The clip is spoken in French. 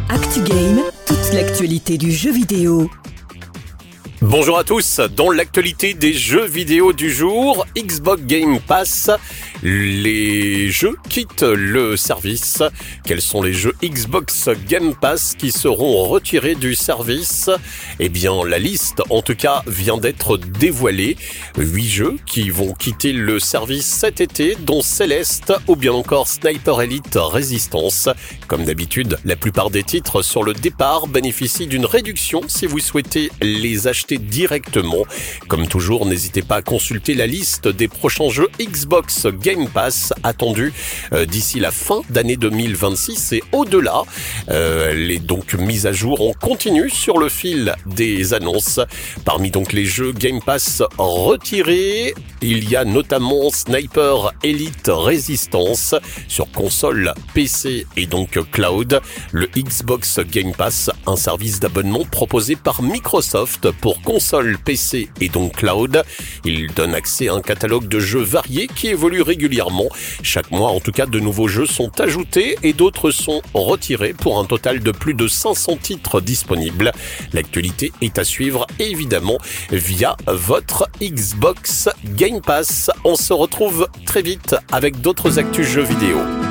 ActuGame, toute l'actualité du jeu vidéo. Bonjour à tous, dans l'actualité des jeux vidéo du jour, Xbox Game Pass, les jeux quittent le service. Quels sont les jeux Xbox Game Pass qui seront retirés du service? Eh bien, la liste, en tout cas, vient d'être dévoilée. 8 jeux qui vont quitter le service cet été, dont Celeste ou bien encore Sniper Elite Resistance. Comme d'habitude, la plupart des titres sur le départ bénéficient d'une réduction si vous souhaitez les acheter directement. Comme toujours, n'hésitez pas à consulter la liste des prochains jeux Xbox Game Pass attendus d'ici la fin d'année 2026 et au-delà. Les donc mises à jour en continu sur le fil des annonces. Parmi donc les jeux Game Pass retirés, il y a notamment Sniper Elite Resistance sur console, PC et donc cloud. Le Xbox Game Pass, un service d'abonnement proposé par Microsoft pour console, PC et donc cloud. Il donne accès à un catalogue de jeux variés qui évolue régulièrement. Chaque mois, en tout cas, de nouveaux jeux sont ajoutés et d'autres sont retirés pour un total de plus de 500 titres disponibles. L'actualité est à suivre évidemment via votre Xbox Game Pass. On se retrouve très vite avec d'autres actus jeux vidéo.